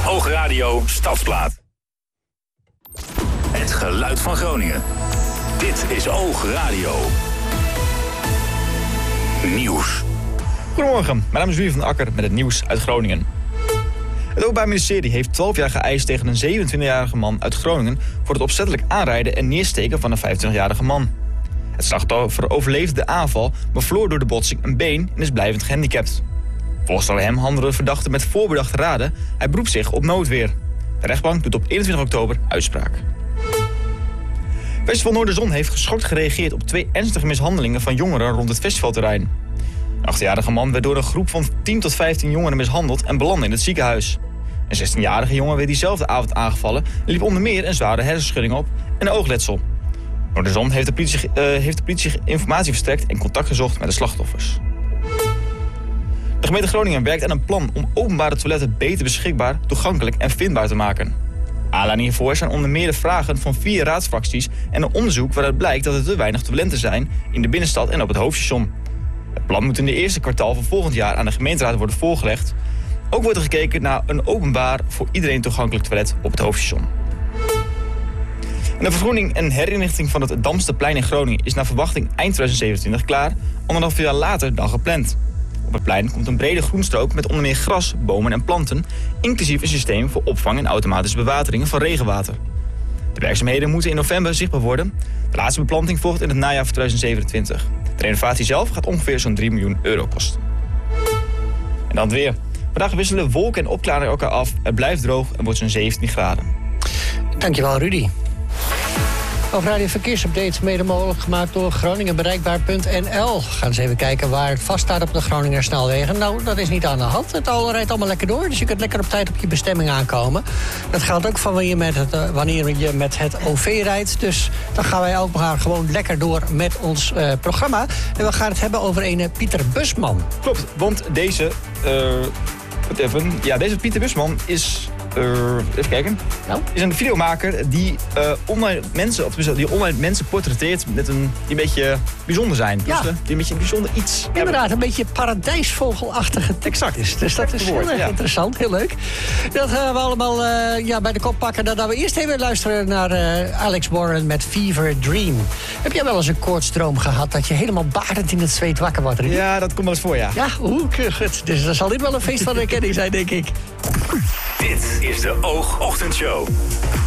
Oogradio Stadsplaat. Het geluid van Groningen. Dit is Oogradio. Nieuws. Goedemorgen, mijn naam is Louis van Akker met het nieuws uit Groningen. Het Openbaar Ministerie heeft 12 jaar geëist tegen een 27-jarige man uit Groningen voor het opzettelijk aanrijden en neersteken van een 25-jarige man. Het slachtoffer overleefde de aanval, maar verloor door de botsing een been en is blijvend gehandicapt. Volgens hem handelde de verdachte met voorbedachte raden. Hij beroept zich op noodweer. De rechtbank doet op 21 oktober uitspraak. Festival Noorderzon heeft geschokt gereageerd op 2 ernstige mishandelingen van jongeren rond het festivalterrein. Een 8-jarige man werd door een groep van 10 tot 15 jongeren mishandeld en belandde in het ziekenhuis. Een 16-jarige jongen werd diezelfde avond aangevallen en liep onder meer een zware hersenschudding op en een oogletsel. Noorderzon heeft de politie informatie verstrekt en contact gezocht met de slachtoffers. De gemeente Groningen werkt aan een plan om openbare toiletten beter beschikbaar, toegankelijk en vindbaar te maken. Aanleiding hiervoor zijn onder meer de vragen van 4 raadsfracties en een onderzoek waaruit blijkt dat er te weinig toiletten zijn in de binnenstad en op het hoofdstation. Het plan moet in de eerste kwartaal van volgend jaar aan de gemeenteraad worden voorgelegd. Ook wordt er gekeken naar een openbaar voor iedereen toegankelijk toilet op het hoofdstation. En de vergroening en herinrichting van het Damsterplein in Groningen is naar verwachting eind 2027 klaar, 1,5 jaar later dan gepland. Op het plein komt een brede groenstrook met onder meer gras, bomen en planten, inclusief een systeem voor opvang en automatische bewatering van regenwater. De werkzaamheden moeten in november zichtbaar worden. De laatste beplanting volgt in het najaar van 2027. De renovatie zelf gaat ongeveer zo'n 3 miljoen euro kosten. En dan het weer. Vandaag wisselen wolken en opklaringen elkaar af. Het blijft droog en wordt zo'n 17 graden. Dankjewel, Rudy. Oogradio Verkeersupdate, mede mogelijk gemaakt door GroningenBereikbaar.nl. Gaan eens even kijken waar het vaststaat op de Groninger snelwegen. Nou, dat is niet aan de hand. Het rijdt allemaal lekker door, dus je kunt lekker op tijd op je bestemming aankomen. Dat geldt ook van wanneer je met het OV rijdt. Dus dan gaan wij ook maar gewoon lekker door met ons programma. En we gaan het hebben over een Pieter Busman. Klopt, want deze Pieter Busman is... even kijken. Nou? Is een videomaker die online mensen portretteert die een beetje bijzonder zijn. Ja. Dus, die een beetje bijzonder iets Inderdaad, hebben. een beetje paradijsvogelachtige tekst is. Dus dat is heel erg interessant, heel leuk. Dat gaan we allemaal bij de kop pakken. Dan we eerst even luisteren naar Alex Warren met Fever Dream. Heb jij wel eens een koortsdroom gehad dat je helemaal barend in het zweet wakker wordt? Ja, dat komt wel eens voor, ja. Ja, goed. Dus dan zal dit wel een feest van herkenning zijn, denk ik. Dit is de Oog Ochtendshow.